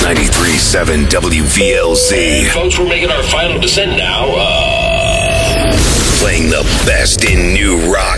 93.7 WVLZ. Folks, we're making our final descent now. Playing the best in new rock.